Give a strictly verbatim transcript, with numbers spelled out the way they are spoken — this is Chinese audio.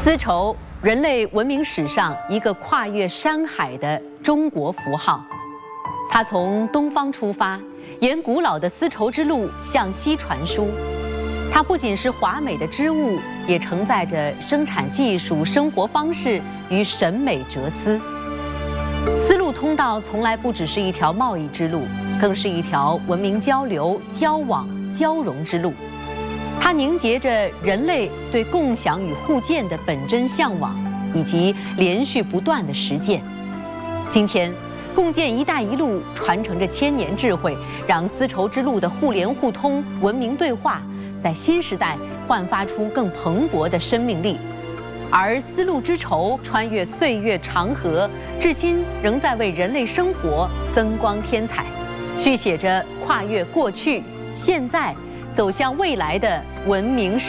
丝绸，人类文明史上一个跨越山海的中国符号。它从东方出发，沿古老的丝绸之路向西传输。它不仅是华美的织物，也承载着生产技术、生活方式与审美哲思。丝路通道从来不只是一条贸易之路，更是一条文明交流、交往、交融之路。它凝结着人类对共享与互鉴的本真向往，以及连续不断的实践。今天，共建“一带一路”传承着千年智慧，让丝绸之路的互联互通、文明对话，在新时代焕发出更蓬勃的生命力。而丝路之绸穿越岁月长河，至今仍在为人类生活增光添彩，续写着跨越过去、现在，走向未来的文明